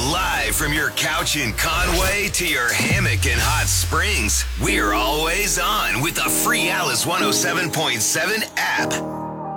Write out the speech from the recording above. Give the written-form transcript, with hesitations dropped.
Live from your couch in Conway to your hammock in Hot Springs, we're always on with the free Alice 107.7 app.